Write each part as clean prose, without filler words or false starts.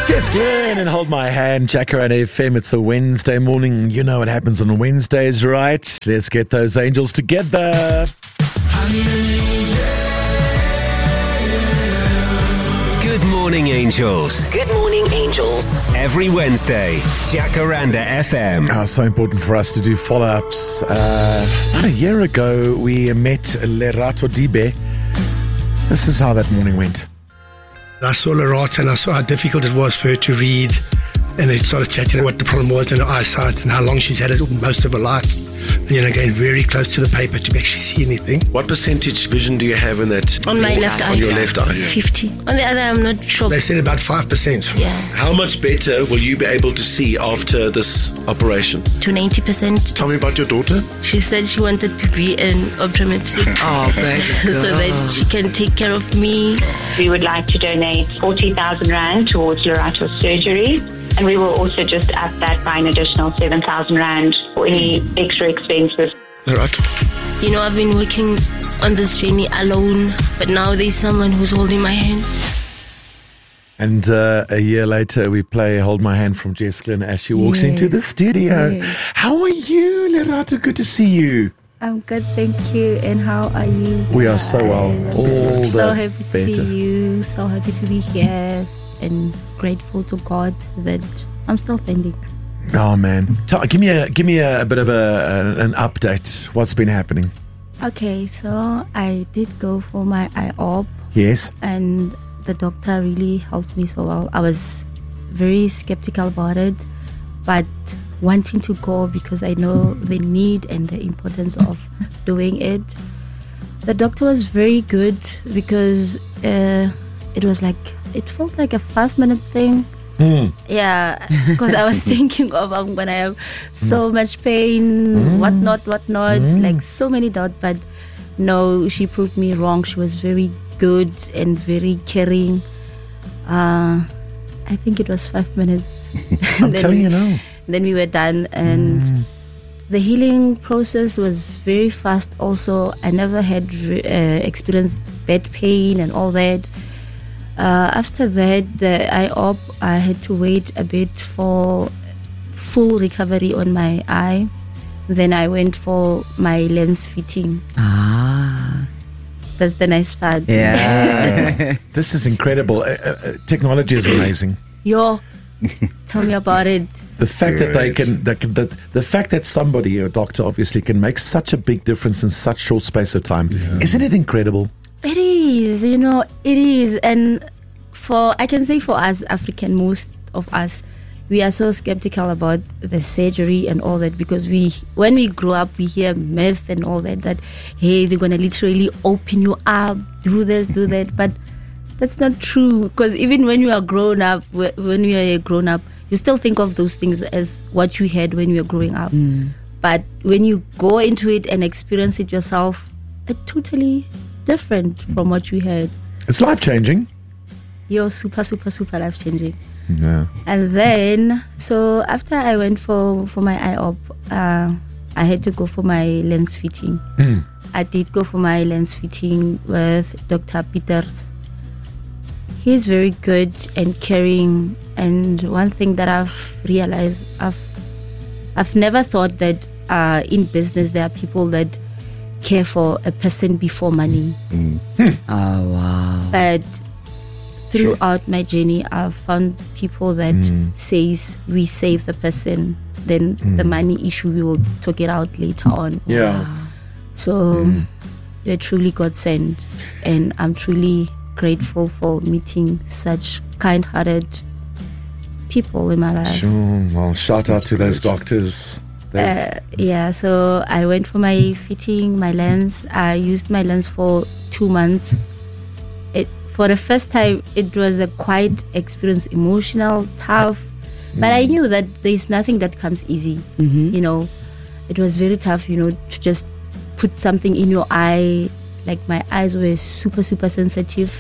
Jess Glynn and Hold My Hand, Jacaranda FM. It's a Wednesday morning. You know what happens on Wednesdays, right? Let's get those angels together. Good morning, angels. Good morning, angels. Every Wednesday, Jacaranda FM. So important for us to do follow-ups. About a year ago, we met Lerato Dibe. This is how that morning went. I saw Lerato and I saw how difficult it was for her to read, and they started chatting what the problem was in her eyesight and how long she's had it most of her life. And, getting very close to the paper to actually see anything. What percentage vision do you have in that? On my left eye. On your left eye? 50. On the other, I'm not sure. They said about 5%. Yeah. How much better will you be able to see after this operation? To 90%. Tell me about your daughter. She said she wanted to be an optometrist. Oh, baby. So that she can take care of me. We would like to donate 40,000 Rand towards Lerato's surgery. And we will also just up that by an additional 7,000 Rand for any extra expenses. Lerato. I've been working on this journey alone, but now there's someone who's holding my hand. And a year later, we play Hold My Hand from Jess Glynn as she walks into the studio. Yes. How are you, Lerato? Good to see you. I'm good, thank you. And how are you? We are so well. All so the happy to better. see you. So happy to be here. And grateful to God that I'm still standing. Oh man, give me a bit of an update. What's been happening? Okay, so I did go for my eye-op, Yes. and the doctor really helped me so well. I was very skeptical about it, but wanting to go because I know the need and the importance of doing it. The doctor was very good because it felt like a 5-minute thing. Yeah, because I was thinking of I'm gonna have so much pain, whatnot, like so many doubts. But no, she proved me wrong. She was very good and very caring. I think it was 5 minutes. I'm telling you now. Then we were done, and the healing process was very fast. Also, I never had experienced bad pain and all that. After that, the eye-op, I had to wait a bit for full recovery on my eye. Then I went for my lens fitting. That's the nice part. Yeah. This is incredible. Technology is amazing. Yo, tell me about it. The fact that they can, the fact that somebody, a doctor obviously, can make such a big difference in such short space of time. Isn't it incredible? It is, it is. And I can say for us, African, most of us, we are so skeptical about the surgery and all that because when we grow up, we hear myth and all that, hey, they're going to literally open you up, do this, do that. But that's not true, because even when you are grown up, you still think of those things as what you had when you were growing up. But when you go into it and experience it yourself, it's totally different from what you had. It's life-changing. You're super, super, super life-changing. Yeah. And then, so after I went for my eye-op, I had to go for my lens fitting. I did go for my lens fitting with Dr. Peters. He's very good and caring. And one thing that I've realized, I've never thought that in business there are people that care for a person before money. Oh, wow. But throughout my journey, I've found people that says we save the person, then the money issue, we will talk it out later on. Yeah. So you're truly God sent, and I'm truly grateful for meeting such kind-hearted people in my life. Sure. Well, shout out to those doctors. So I went for my fitting, my lens. I used my lens for 2 months. For the first time, it was a quite experience, emotional, tough. But I knew that there's nothing that comes easy. It was very tough, to just put something in your eye. Like my eyes were super, super sensitive.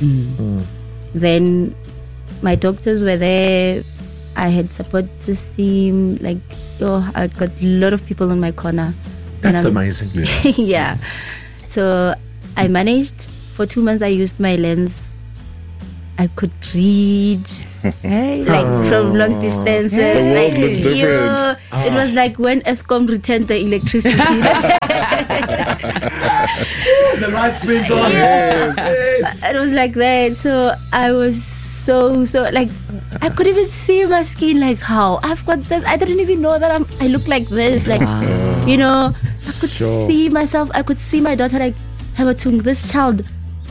Then my doctors were there. I had support system. I got a lot of people in my corner. That's amazing. Yeah. So I managed. For 2 months, I used my lens. I could read. Hey. like from long distances. The world like, looks different. It was like when Eskom returned the electricity. The lights went on. Yes. It was like that. So I was so like, I could even see my skin. Like, how I've got this. I didn't even know that I look like this. Like, you know, I could Sure. see myself. I could see my daughter. Like, Hematung, this child.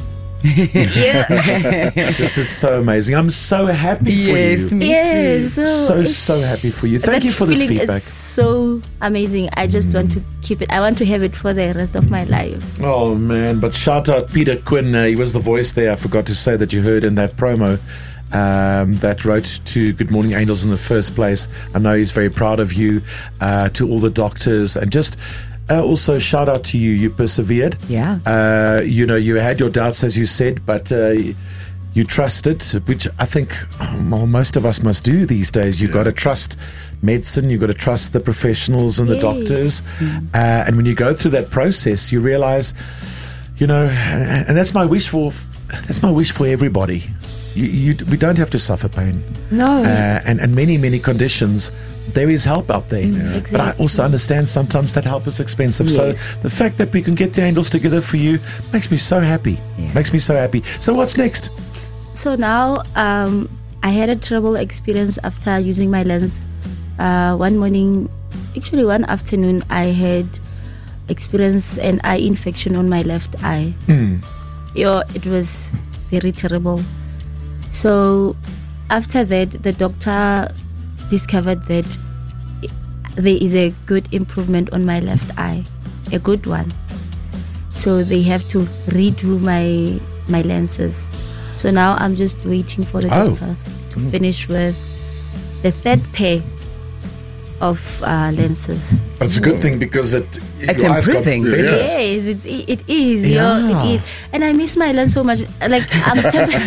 This is so amazing. I'm so happy for Yes, you. me Yes, too. So happy for you. Thank that you for this feeling feedback. is so amazing. I just want to keep it. I want to have it for the rest of my life. Oh man, but shout out Peter Quinn. He was the voice there. I forgot to say that you heard in that promo that wrote to Good Morning Angels in the first place. I know he's very proud of you, to all the doctors, and just also shout out to you. You persevered. Yeah. You know, you had your doubts, as you said, but you trusted, which I think most of us must do these days. You've got to trust medicine. You've got to trust the professionals and the Yes. doctors. And when you go through that process, you realize, you know, and that's my wish for everybody. We don't have to suffer pain. No. And many conditions, there is help out there. But I exactly. also understand sometimes that help is expensive. Yes. So the fact that we can get the angels together for you makes me so happy. Yeah. Makes me so happy. So what's next? So now, I had a terrible experience after using my lens. One afternoon, I had experienced an eye infection on my left eye. It was very terrible. So after that, the doctor discovered that there is a good improvement on my left eye, a good one. So they have to redo my lenses. So now I'm just waiting for the doctor to finish with the third pair of lenses. But it's a good thing because It's your eyes got improving. better. Yes, it is. Yeah. It is. And I miss my lens so much. Like, I'm tempted,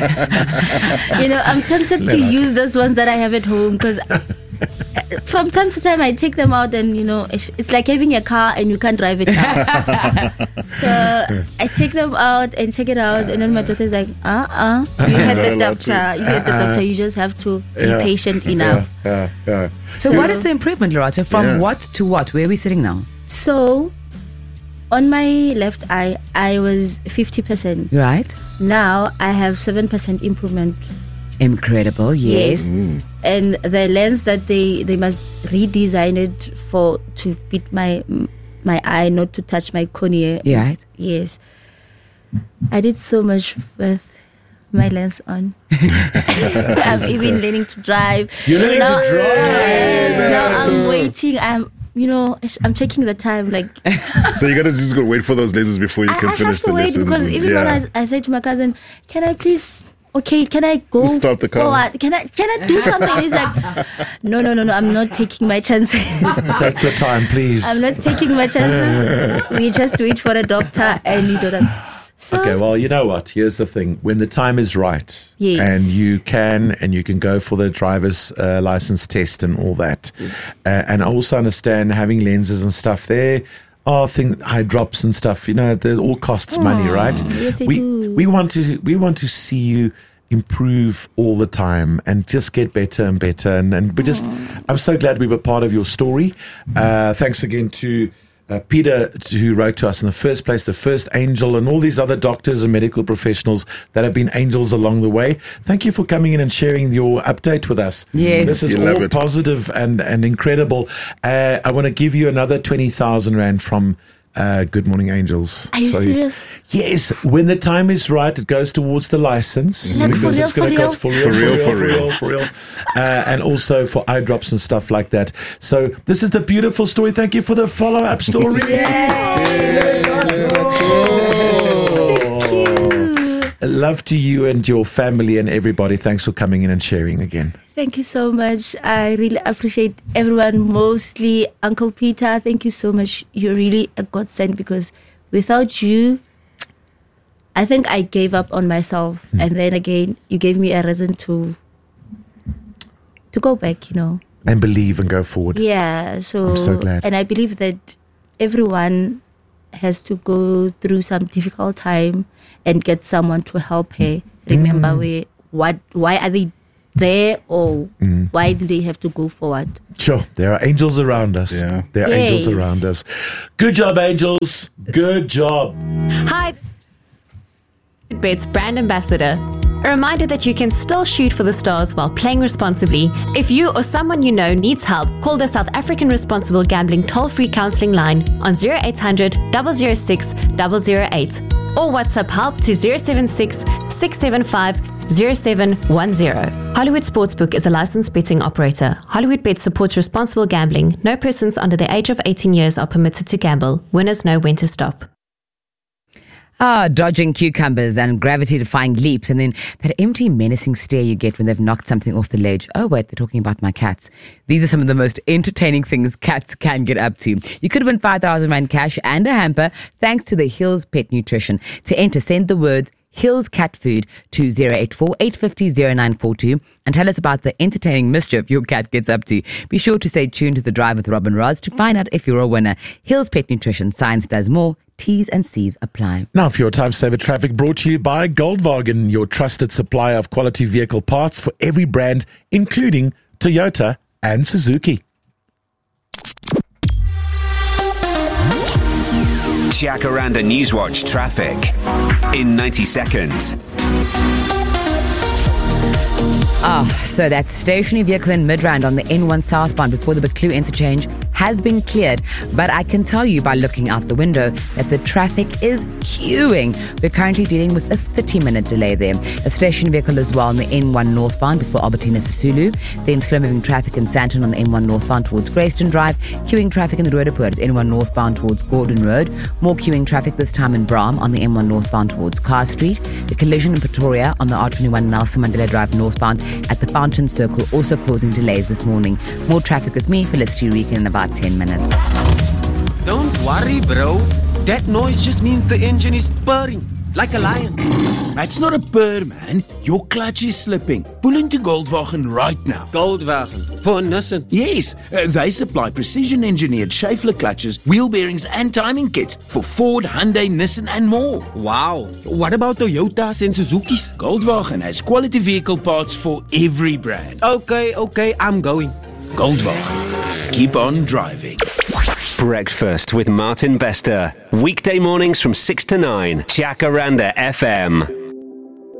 I'm tempted to use those ones that I have at home, because from time to time I take them out, and it's like having a car and you can't drive it now. So I take them out and check it out, and then my daughter's like, you had the doctor, you just have to be patient enough. Yeah. So what is the improvement, Lerato? From what to what? Where are we sitting now? So on my left eye, I was 50%. Right. Now I have 7% improvement. Incredible. Yes. And the lens that they must redesign it to fit my eye, not to touch my cornea. Yeah. Right. Yes. I did so much with my lens on. I'm even learning to drive. You're learning to drive. Yes. Now I'm waiting. I'm checking the time. Like, So you gotta just go wait for those lessons before you can I have finish to the wait, lessons. because and- even when I said to my cousin, can I please? Okay, can I go Stop the car. forward? Can I do something? He's like, no, I'm not taking my chances. Take your time, please. I'm not taking my chances. We just wait for a doctor and you do that. So, Okay, well, you know what? Here's the thing. When the time is right, Yes. and you can go for the driver's license test and all that, and I also understand having lenses and stuff there. Eye drops and stuff. That all costs money, right? yes, they we do. we want to see you improve all the time and just get better and better. And we just, I'm so glad we were part of your story. Thanks again to Peter, who wrote to us in the first place, the first angel, and all these other doctors and medical professionals that have been angels along the way. Thank you for coming in and sharing your update with us. Yes. This is You love all it. positive and incredible. I want to give you another 20,000 Rand from Good Morning Angels. Are you serious? Yes. When the time is right, it goes towards the license. Like, because for it's real, going to for cost for real. And also for eye drops and stuff like that. So this is the beautiful story. Thank you for the follow-up story. Love to you and your family and everybody. Thanks for coming in and sharing again. Thank you so much. I really appreciate everyone, mostly Uncle Peter. Thank you so much. You're really a godsend, because without you, I think I gave up on myself. And then again, you gave me a reason to go back, And believe and go forward. Yeah, so I'm so glad. And I believe that everyone has to go through some difficult time and get someone to help her remember why are they there, or why do they have to go forward? Sure, there are angels around us. Yeah. There are angels around us. Good job, angels. Good job. Hi, Bet's brand ambassador. A reminder that you can still shoot for the stars while playing responsibly. If you or someone you know needs help, call the South African Responsible Gambling toll-free counselling line on 0800 006 008 or WhatsApp help to 076 675 0710. Hollywood Sportsbook is a licensed betting operator. Hollywood Bet supports responsible gambling. No persons under the age of 18 years are permitted to gamble. Winners know when to stop. Dodging cucumbers and gravity-defying leaps, and then that empty, menacing stare you get when they've knocked something off the ledge. Oh, wait, they're talking about my cats. These are some of the most entertaining things cats can get up to. You could win 5,000 Rand cash and a hamper thanks to the Hills Pet Nutrition. To enter, send the words Hills Cat Food to 084 850 0942 and tell us about the entertaining mischief your cat gets up to. Be sure to stay tuned to The Drive with Robin Ross to find out if you're a winner. Hills Pet Nutrition. Science does more. T's and C's apply. Now for your Time Saver Traffic, brought to you by Goldwagen, your trusted supplier of quality vehicle parts for every brand, including Toyota and Suzuki. Jacaranda Newswatch traffic in 90 seconds. So that stationary vehicle in Midrand on the N1 southbound before the Buccleuch interchange has been cleared, but I can tell you by looking out the window that the traffic is queuing. We're currently dealing with a 30-minute delay there. A stationary vehicle as well on the N1 northbound before Albertina Sisulu, then slow-moving traffic in Sandton on the N1 northbound towards Grayston Drive, queuing traffic in the Roodepoort, N1 northbound towards Gordon Road, more queuing traffic this time in Braam on the N1 northbound towards Carr Street, the collision in Pretoria on the R21 Nelson Mandela Drive northbound at the Fountain Circle also causing delays this morning. More traffic with me, Felicity Reekin, in about 10 minutes. Don't worry, bro. That noise just means the engine is purring like a lion. It's not a purr, man. Your clutch is slipping. Pull into Goldwagen right now. Goldwagen? For Nissan? Yes. They supply precision-engineered Schaeffler clutches, wheel bearings and timing kits for Ford, Hyundai, Nissan and more. Wow. What about Toyotas and Suzukis? Goldwagen has quality vehicle parts for every brand. Okay, I'm going. Goldwagen. Keep on driving. Breakfast with Martin Bester. Weekday mornings from 6 to 9. Jacaranda FM.